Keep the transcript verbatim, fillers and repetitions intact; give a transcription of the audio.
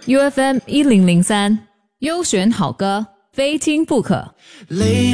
U F M 一零零三，优选好歌，非听不可。